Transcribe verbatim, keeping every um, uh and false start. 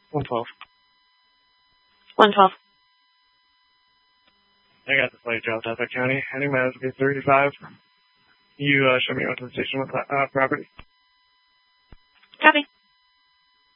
one twelve. one twelve. I got the plate dropped off at County. Heading miles will be thirty-five. You uh, show me out to the station with that uh, property. Copy.